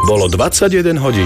Bolo 21 hodín.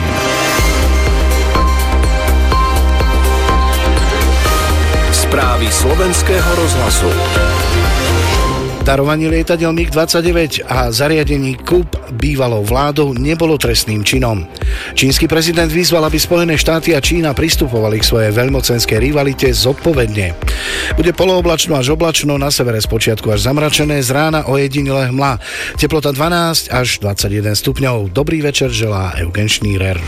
Správy slovenského rozhlasu. Darovanie lietadiel MiG-29 a zariadení KUB bývalou vládou nebolo trestným činom. Čínsky prezident vyzval, aby Spojené štáty a Čína pristupovali k svojej veľmocenskej rivalite zodpovedne. Bude polooblačno až oblačno, na severe spočiatku až zamračené, z rána ojedinele hmla. Teplota 12 až 21 stupňov. Dobrý večer želá Eugen Šnírer.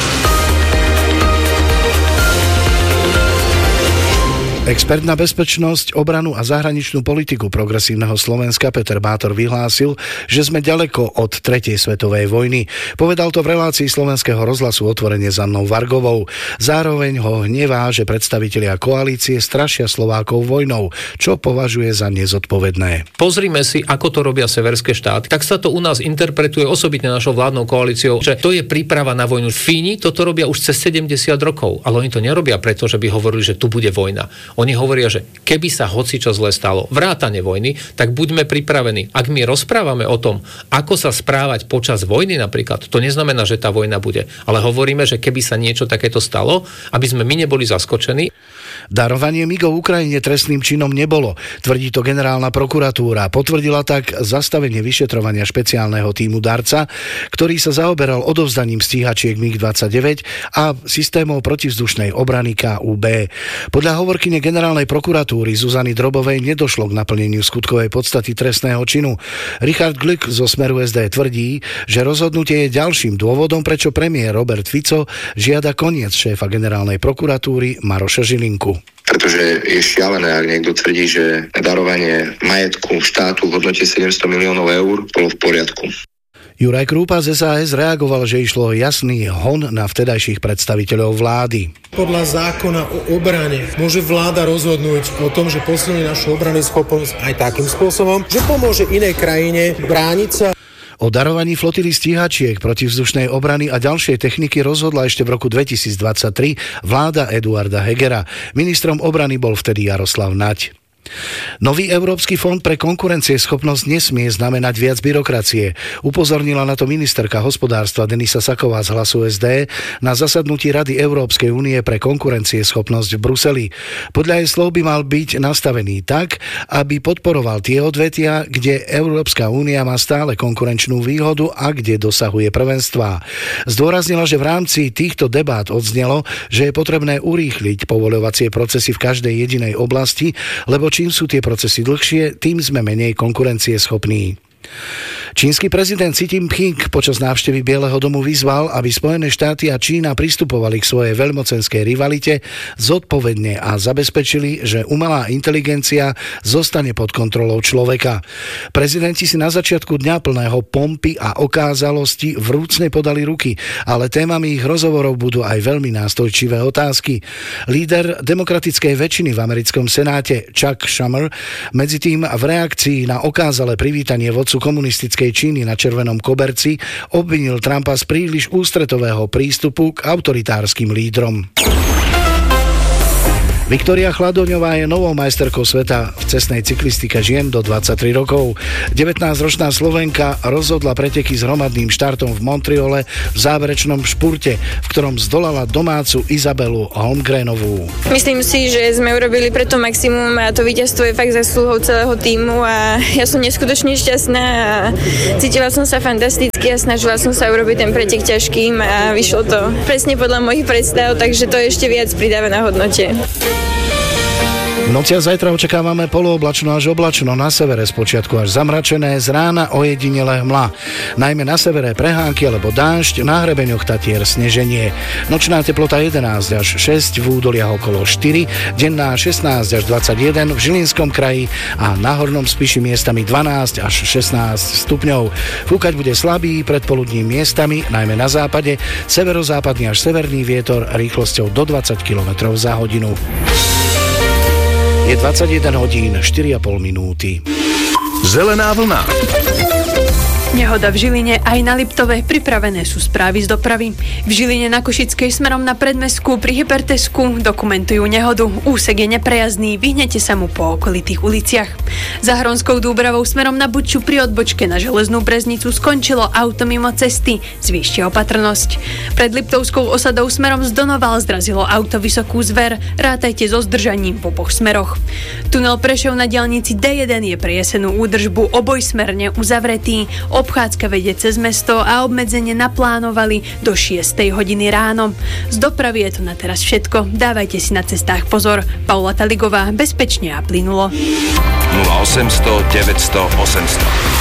Expert na bezpečnosť, obranu a zahraničnú politiku progresívneho Slovenska Peter Bátor vyhlásil, že sme ďaleko od 3. svetovej vojny. Povedal to v relácii slovenského rozhlasu Otvorenie s Annou Vargovou. Zároveň ho hnevá, že predstavitelia koalície strašia Slovákov vojnou, čo považuje za nezodpovedné. Pozrime si, ako to robia severské štáty. Tak sa to u nás interpretuje osobitne našou vládnou koalíciou, že to je príprava na vojnu. Fíni toto robia už cez 70 rokov, ale oni to nerobia preto, že by hovorili, že tu bude vojna. Oni hovoria, že keby sa hocičo zle stalo, vrátane vojny, tak buďme pripravení. Ak my rozprávame o tom, ako sa správať počas vojny napríklad, to neznamená, že tá vojna bude. Ale hovoríme, že keby sa niečo takéto stalo, aby sme my neboli zaskočení. Darovanie MiGov Ukrajine trestným činom nebolo, tvrdí to generálna prokuratúra. Potvrdila tak zastavenie vyšetrovania špeciálneho tímu darca, ktorý sa zaoberal odovzdaním stíhačiek MiG-29 a systémov protivzdušnej obrany KUB. Podľa hovorkyne generálnej prokuratúry Zuzany Drobovej nedošlo k naplneniu skutkovej podstaty trestného činu. Richard Glück zo Smeru SD tvrdí, že rozhodnutie je ďalším dôvodom, prečo premiér Robert Fico žiada koniec šéfa generálnej prokuratúry Maroša Žilinku. Pretože je šialené, ak niekto tvrdí, že darovanie majetku štátu v hodnote 700 miliónov eur bolo v poriadku. Juraj Krúpa z SAS reagoval, že išlo jasný hon na vtedajších predstaviteľov vlády. Podľa zákona o obrane môže vláda rozhodnúť o tom, že posilní našu obrannú schopnosť aj takým spôsobom, že pomôže inej krajine brániť sa. O darovaní flotily stíhačiek protivzdušnej obrany a ďalšej techniky rozhodla ešte v roku 2023 vláda Eduarda Hegera. Ministrom obrany bol vtedy Jaroslav Naď. Nový Európsky fond pre konkurencieschopnosť nesmie znamenať viac byrokracie. Upozornila na to ministerka hospodárstva Denisa Saková z Hlasu SD na zasadnutí Rady Európskej únie pre konkurencieschopnosť v Bruseli. Podľa jej slov by mal byť nastavený tak, aby podporoval tie odvetvia, kde Európska únia má stále konkurenčnú výhodu a kde dosahuje prvenstvá. Zdôraznila, že v rámci týchto debát odznelo, že je potrebné urýchliť povoľovacie procesy v každej jedinej oblasti, lebo čím sú tie procesy dlhšie, tým sme menej konkurencieschopní. Čínsky prezident Xi Jinping počas návštevy Bieleho domu vyzval, aby Spojené štáty a Čína pristupovali k svojej veľmocenskej rivalite zodpovedne a zabezpečili, že umelá inteligencia zostane pod kontrolou človeka. Prezidenti si na začiatku dňa plného pompy a okázalosti vrúcne podali ruky, ale témami ich rozhovorov budú aj veľmi nástojčivé otázky. Líder demokratickej väčšiny v americkom senáte Chuck Schumer medzitým v reakcii na okázalé privítanie vodcu komunistickej Číny na červenom koberci obvinil Trumpa z príliš ústretového prístupu k autoritárskym lídrom. Viktória Chladoňová je novou majsterkou sveta v cestnej cyklistike žien do 23 rokov. 19-ročná Slovenka rozhodla preteky s hromadným štartom v Montreale v záverečnom špurte, v ktorom zdolala domácu Izabelu Holmgrenovú. Myslím si, že sme urobili preto maximum a to víťazstvo je fakt zasluhou celého tímu a ja som neskutočne šťastná a cítila som sa fantasticky a snažila som sa urobiť ten pretek ťažkým a vyšlo to presne podľa mojich predstav, takže to ešte viac pridáva na hodnote. V noci a zajtra očakávame polooblačno až oblačno, na severe spočiatku až zamračené, z rána ojedinele hmla. Najmä na severe prehánky alebo dážď, na hrebeňoch Tatier sneženie. Nočná teplota 11 až 6, v údoliach okolo 4, denná 16 až 21, v Žilinskom kraji a na Hornom Spiši miestami 12 až 16 stupňov. Fúkať bude slabý, predpoludním miestami, najmä na západe, severozápadný až severný vietor rýchlosťou do 20 km za hodinu. Je 21 hodín 4,5 minúty. Zelená vlna. Nehoda v Žiline, aj na Liptove, pripravené sú správy z dopravy. V Žiline na Košickej smerom na Predmestskú pri Hypertesku dokumentujú nehodu. Úsek je neprejazdný, vyhnete sa mu po okolitých uliciach. Za Hronskou Dúbravou smerom na Buču pri odbočke na Železnú Breznicu skončilo auto mimo cesty. Zvýšte opatrnosť. Pred Liptovskou osadou smerom z Donoval zrazilo auto Vysokú Zver. Rátajte so zdržaním v oboch smeroch. Tunel Prešov na diaľnici D1 je pre jesenú údržbu obojsmerne uzavretý. Obchádzka vedie cez mesto a obmedzenie naplánovali do 6 hodiny ráno. Z dopravy je to na teraz všetko. Dávajte si na cestách pozor. Paula Taligová, bezpečne a plynulo. 0800 900 800